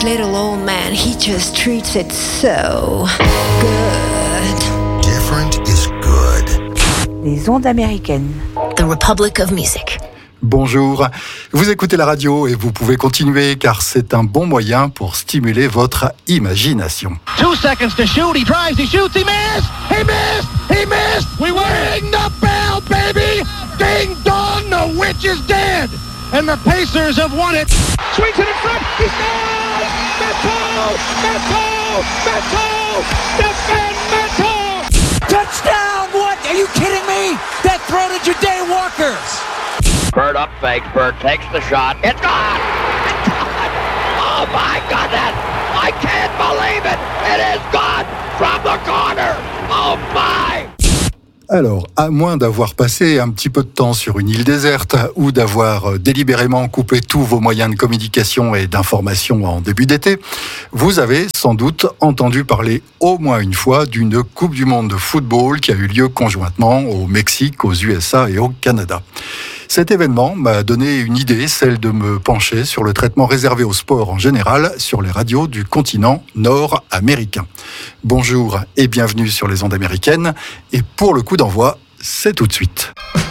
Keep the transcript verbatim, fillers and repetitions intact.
that little old man, he just treats it so good. Different is good. Les ondes américaines. The Republic of Music. Bonjour, vous écoutez la radio et vous pouvez continuer car c'est un bon moyen pour stimuler votre imagination. Two seconds to shoot, he tries, he shoots, he missed, he missed, he missed, we ring the bell, baby, ding dong, the witch is dead, and the Pacers have won it. Swings it in front, he scores, Metal, Metal, Metal, Stephen Metal. Touchdown, what, are you kidding me? That throw to Ja'Day Walker. Bird up fakes, Bird takes the shot. It's gone! It's gone! Oh my goodness! I can't believe it! It is gone from the corner! Oh my! Alors, à moins d'avoir passé un petit peu de temps sur une île déserte ou d'avoir délibérément coupé tous vos moyens de communication et d'information en début d'été, vous avez sans doute entendu parler au moins une fois d'une Coupe du Monde de football qui a eu lieu conjointement au Mexique, aux U S A et au Canada. Cet événement m'a donné une idée, celle de me pencher sur le traitement réservé au sport en général sur les radios du continent nord-américain. Bonjour et bienvenue sur les ondes américaines. Et pour le coup d'envoi, c'est tout de suite.